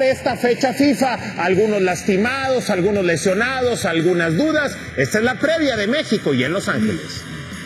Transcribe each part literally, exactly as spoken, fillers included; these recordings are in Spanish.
esta fecha FIFA. Algunos lastimados, algunos lesionados, algunas dudas. Esta es la previa de México y en Los Ángeles.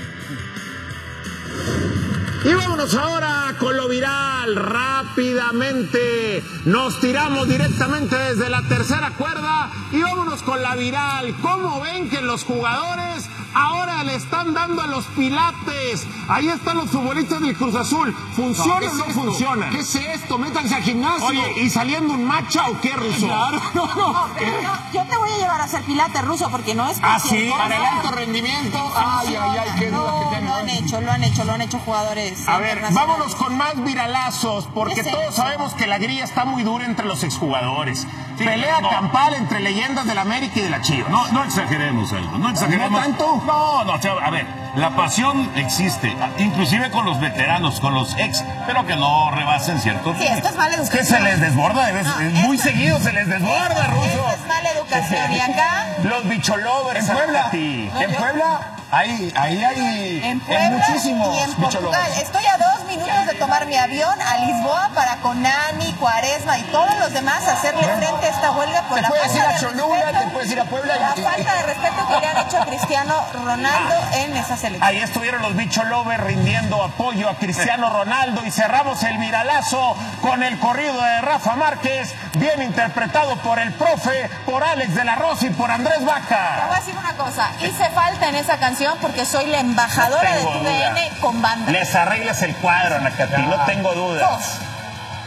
Y vámonos ahora con lo viral, rápidamente. Nos tiramos directamente desde la tercera cuerda y vámonos con la viral. ¿Cómo ven que los jugadores ahora le están dando a los pilates? Ahí están los futbolistas del Cruz Azul. ¿Funciona o no funciona? ¿Qué es esto? Métanse al gimnasio. Oye, ¿y saliendo un macha o qué, Ruso? Claro, no, no. No, pero no, yo te voy a llevar a hacer pilates, Ruso, porque no es ¿Ah, sí? Para el alto rendimiento. Ay, ay, ay, qué duda No, que tengo. lo han hecho, lo han hecho, lo han hecho jugadores. A ver, vámonos con más viralazos, porque ¿Qué es todos eso? sabemos que la grilla está muy dura entre los exjugadores. Sí, Pelea no. campal entre leyendas del América y de la Chivas. No, no exageremos, Aldo, no exageremos. ¿No tanto? No, no, o sea, a ver, la pasión existe, inclusive con los veteranos, con los ex, pero que no rebasen ciertos Sí, esto es mala educación. Que se les desborda de vez, No, muy esto- seguido se les desborda, Esto Ruso. es mala educación. Y acá, Los bicholovers. En Puebla, Artati. No, en yo- Puebla, ahí, ahí hay en Puebla muchísimos y en Portugal. bicholovers. Estoy a dos minutos de tomar mi avión a Lisboa para con Nani, Cuaresma y todos los demás hacerle frente a esta huelga por Te la puedes falta ir a de Cholula, respeto, te puedes ir a Puebla y- la y- falta de respeto que le han hecho a Cristiano Ronaldo en esa selección. Ahí estuvieron los bicholovers rindiendo apoyo a Cristiano Ronaldo y cerramos el viralazo con el corrido de Rafa Márquez, bien interpretado por el profe, por Alex de la Rosa y por Andrés Te Vaca. voy a decir una cosa, hice falta en esa canción porque soy la embajadora No de tengo tu duda. D N con banda. Les arreglas el cuadro, Nakati, no tengo dudas. Dos.